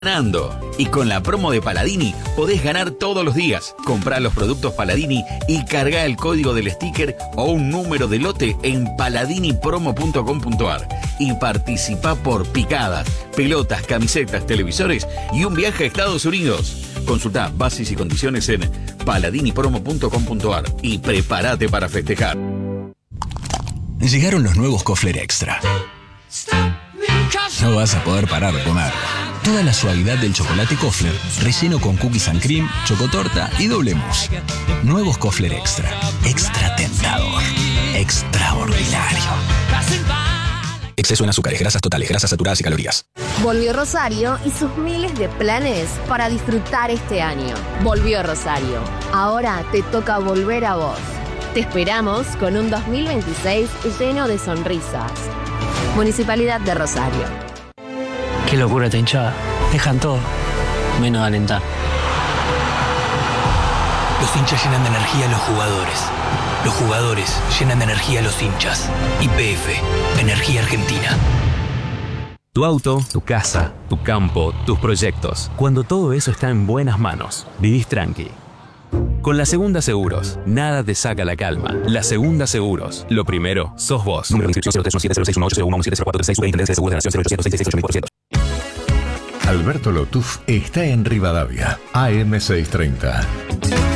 ganando. Y con la promo de Paladini podés ganar todos los días. Comprá los productos Paladini y cargá el código del sticker o un número de lote en paladinipromo.com.ar y participá por picadas, pelotas, camisetas, televisores y un viaje a Estados Unidos. Consultá bases y condiciones en paladinipromo.com.ar y prepárate para festejar. Llegaron los nuevos Kofler Extra. No vas a poder parar de comer. Toda la suavidad del chocolate Kofler, relleno con cookies and cream, chocotorta y doble mousse. Nuevos Kofler Extra. Extra tentador. Extraordinario. Exceso en azúcares, grasas totales, grasas saturadas y calorías. Volvió Rosario y sus miles de planes para disfrutar este año. Volvió Rosario. Ahora te toca volver a vos. Te esperamos con un 2026 lleno de sonrisas. Municipalidad de Rosario. Qué locura esta hinchada. Dejan todo, menos alentar. Los hinchas llenan de energía a los jugadores. Los jugadores llenan de energía a los hinchas. YPF, Energía Argentina. Tu auto, tu casa, tu campo, tus proyectos. Cuando todo eso está en buenas manos, vivís tranqui. Con La Segunda Seguros, nada te saca la calma. La Segunda Seguros. Lo primero, sos vos. Número de inscripción 0317061801170436 Superintendencia de Seguros de la Nación 0800 Alberto Lotuf está en Rivadavia, AM630.